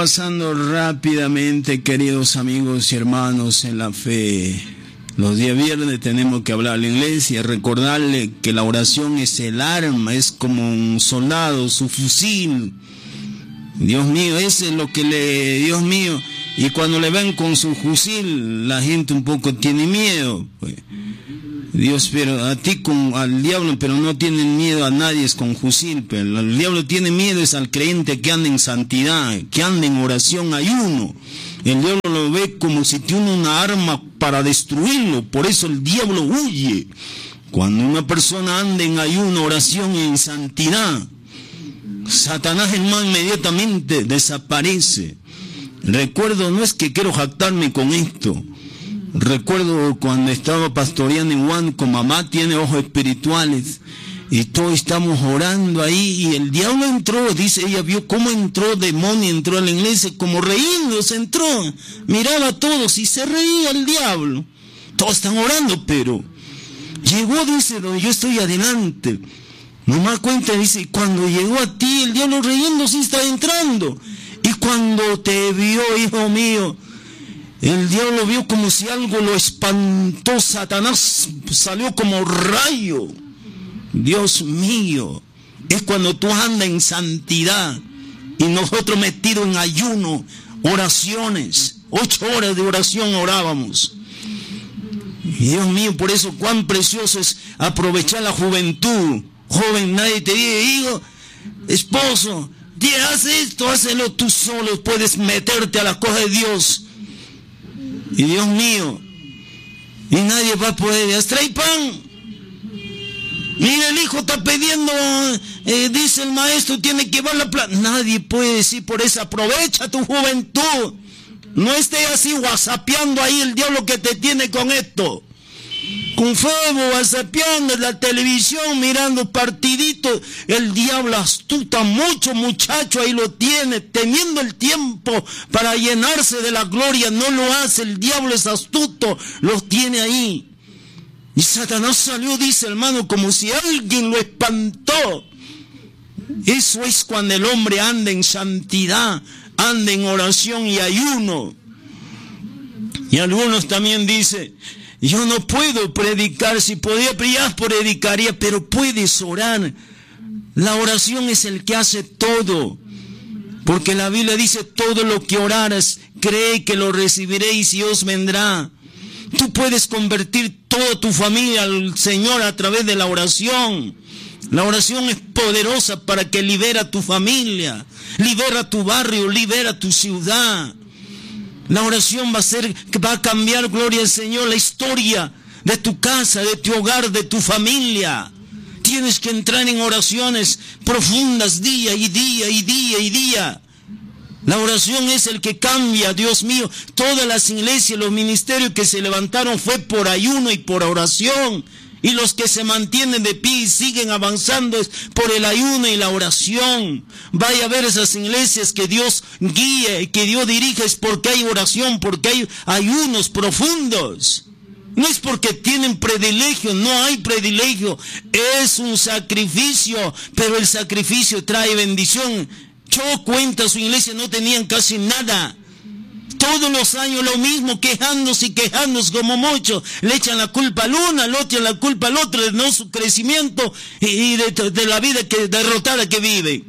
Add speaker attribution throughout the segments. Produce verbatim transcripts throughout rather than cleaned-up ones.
Speaker 1: Pasando rápidamente, queridos amigos y hermanos en la fe. Los días viernes tenemos que hablar a la iglesia, recordarle que la oración es el arma, es como un soldado, su fusil. Dios mío, ese es lo que le... Dios mío, y cuando le ven con su fusil, la gente un poco tiene miedo, pues. Dios, pero a ti con al diablo, pero no tienen miedo a nadie es con fusil, pero el diablo tiene miedo es al creyente que anda en santidad, que anda en oración, ayuno. El diablo lo ve como si tiene una arma para destruirlo, por eso el diablo huye. Cuando una persona anda en ayuno, oración y en santidad, Satanás hermano inmediatamente desaparece. Recuerdo, no es que quiero jactarme con esto, recuerdo cuando estaba pastoreando en Huánuco, mamá tiene ojos espirituales y todos estamos orando ahí y el diablo entró, dice ella, vio cómo entró demonio, entró a la iglesia como reíndose, entró, miraba a todos y se reía el diablo. Todos están orando, pero llegó, dice, donde yo estoy adelante. Mamá cuenta, dice, cuando llegó a ti el diablo riéndose está entrando y cuando te vio, hijo mío, el diablo vio como si algo lo espantó, Satanás salió como rayo. Dios mío, es cuando tú andas en santidad y nosotros metidos en ayuno, oraciones, ocho horas de oración orábamos. Dios mío, por eso cuán precioso es aprovechar la juventud. Joven, nadie te dice, hijo, esposo, haz esto, hazlo tú solo, puedes meterte a la cosa de Dios. Y Dios mío, y nadie va a poder, trae pan. Mira, el hijo está pidiendo, eh, dice el maestro, tiene que llevar la plata. Nadie puede decir por eso, aprovecha tu juventud. No estés así whatsappeando ahí el diablo que te tiene con esto. Con fuego, whatsappeando en la televisión, mirando partiditos. El diablo astuta mucho, muchacho, ahí lo tiene, teniendo el tiempo para llenarse de la gloria. No lo hace, el diablo es astuto, los tiene ahí. Y Satanás salió, dice hermano, como si alguien lo espantó. Eso es cuando el hombre anda en santidad, anda en oración y ayuno. Y algunos también dicen, yo no puedo predicar, si podía predicar, predicaría, pero puedes orar. La oración es el que hace todo. Porque la Biblia dice, todo lo que oraras, cree que lo recibiréis y os vendrá. Tú puedes convertir toda tu familia al Señor a través de la oración. La oración es poderosa para que libera tu familia, libera tu barrio, libera tu ciudad. La oración va a ser, va a cambiar, gloria al Señor, la historia de tu casa, de tu hogar, de tu familia. Tienes que entrar en oraciones profundas día y día y día y día. La oración es el que cambia, Dios mío. Todas las iglesias, los ministerios que se levantaron fue por ayuno y por oración. Y los que se mantienen de pie y siguen avanzando es por el ayuno y la oración. Vaya a ver esas iglesias que Dios guíe y que Dios dirija, es porque hay oración, porque hay ayunos profundos. No es porque tienen privilegio, no hay privilegio. Es un sacrificio, pero el sacrificio trae bendición. Yo cuenta, su iglesia no tenían casi nada. Todos los años lo mismo, quejándose y quejándose como muchos. Le echan la culpa al uno, al otro, la culpa al otro de no su crecimiento y de, de la vida que, derrotada que vive.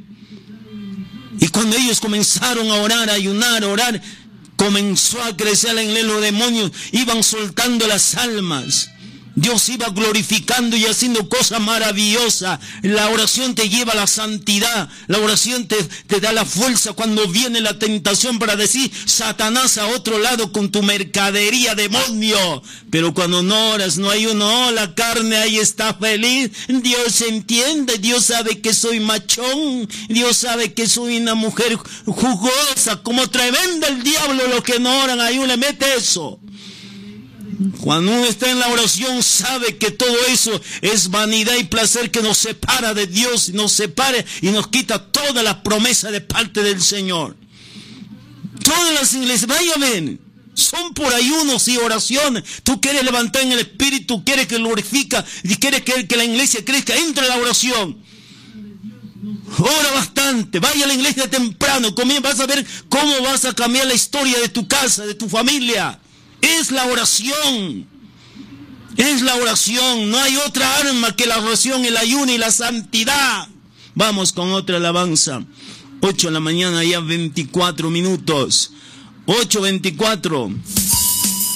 Speaker 1: Y cuando ellos comenzaron a orar, a ayunar, a orar, comenzó a crecer en los demonios, iban soltando las almas. Dios iba glorificando y haciendo cosas maravillosas. La oración te lleva a la santidad. La oración te, te da la fuerza cuando viene la tentación para decir, Satanás a otro lado con tu mercadería, demonio. Pero cuando no oras, no hay uno, oh, la carne ahí está feliz. Dios entiende, Dios sabe que soy machón. Dios sabe que soy una mujer jugosa. Como tremenda el diablo, los que no oran, ahí uno le mete eso. Cuando uno está en la oración sabe que todo eso es vanidad y placer que nos separa de Dios, nos separa y nos quita toda la promesa de parte del Señor. Todas las iglesias, vaya a ver, son por ayunos y oraciones. Tú quieres levantar en el espíritu, quieres que glorifica y quieres que, que la iglesia crezca, entra en la oración. Ora bastante, vaya a la iglesia temprano, comienza, vas a ver cómo vas a cambiar la historia de tu casa, de tu familia. Es la oración, es la oración, no hay otra arma que la oración, el ayuno y la santidad. Vamos con otra alabanza. ocho de la mañana, ya veinticuatro minutos. ocho veinticuatro.